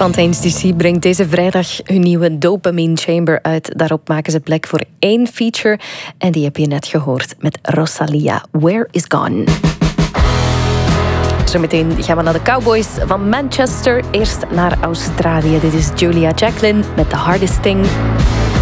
Fontaine's DC brengt deze vrijdag hun nieuwe Dopamine Chamber uit. Daarop maken ze plek voor 1 feature. En die heb je net gehoord met Rosalia. Where is Gone? Zometeen gaan we naar de Cowboys van Manchester. Eerst naar Australië. Dit is Julia Jacklin met The Hardest Thing.